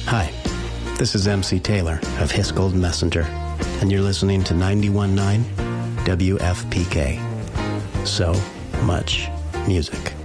Hi, this is MC Taylor of His Golden Messenger, and you're listening to 91.9 WFPK. So much music.